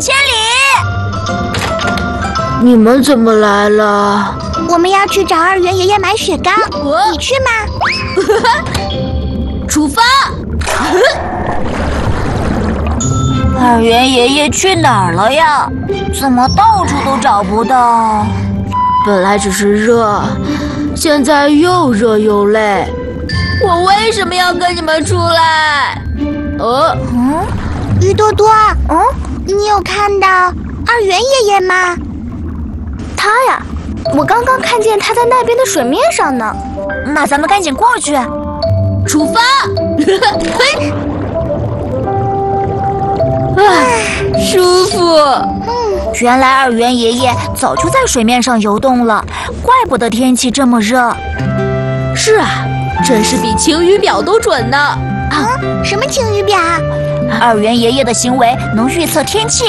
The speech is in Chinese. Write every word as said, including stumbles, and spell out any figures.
千里！ 你们怎么来了？ 我们要去找二元爷爷买雪糕， 我你去吗？ 出发！ 二元爷爷去哪儿了呀？怎么到处都找不到？ 本来只是热，现在又热又累。 我为什么要跟你们出来？呃， 嗯， 鱼多多，嗯，你有看到二元爷爷吗？ 他呀，我刚刚看见他在那边的水面上呢。 那咱们赶紧过去。 出发！嘿， 唉，舒服。 嗯， 原来二元爷爷早就在水面上游动了，怪不得天气这么热。 是啊，真是比晴雨表都准呢。 啊，什么晴雨表？ 二元爷爷的行为能预测天气，